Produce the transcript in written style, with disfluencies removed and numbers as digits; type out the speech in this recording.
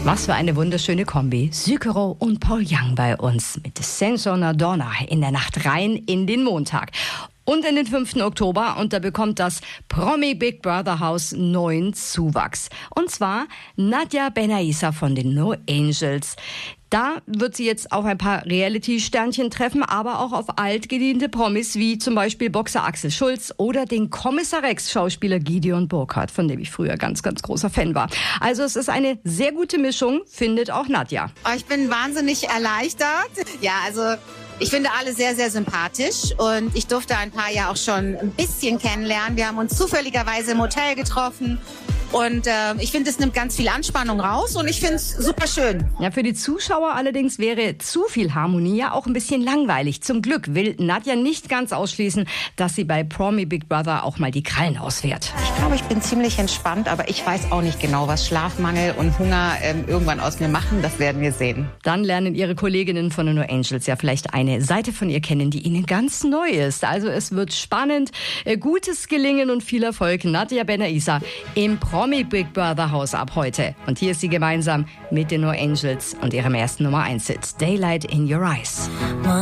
Was für eine wunderschöne Kombi. Zucchero und Paul Young bei uns mit Senso una Donna in der Nacht rein in den Montag. Und in den 5. Oktober, und da bekommt das Promi Big Brother Haus neuen Zuwachs. Und zwar Nadja Benaissa von den No Angels. Da wird sie jetzt auf ein paar Reality-Sternchen treffen, aber auch auf altgediente Promis wie zum Beispiel Boxer Axel Schulz oder den Kommissar Rex-Schauspieler Gideon Burkhardt, von dem ich früher ganz, ganz großer Fan war. Also es ist eine sehr gute Mischung, findet auch Nadja. Ich bin wahnsinnig erleichtert. Ja, also ich finde alle sehr, sehr sympathisch und ich durfte ein paar ja auch schon ein bisschen kennenlernen. Wir haben uns zufälligerweise im Hotel getroffen. Und ich finde, es nimmt ganz viel Anspannung raus und ich finde es super schön. Ja, für die Zuschauer allerdings wäre zu viel Harmonie ja auch ein bisschen langweilig. Zum Glück will Nadja nicht ganz ausschließen, dass sie bei Promi Big Brother auch mal die Krallen ausfährt. Ich glaube, ich bin ziemlich entspannt, aber ich weiß auch nicht genau, was Schlafmangel und Hunger irgendwann aus mir machen. Das werden wir sehen. Dann lernen ihre Kolleginnen von den No Angels ja vielleicht eine Seite von ihr kennen, die ihnen ganz neu ist. Also es wird spannend, gutes Gelingen und viel Erfolg. Nadja Benaissa im Promi Big Brother Haus ab heute. Und hier ist sie gemeinsam mit den No Angels und ihrem ersten Nummer 1 Hit Daylight in Your Eyes.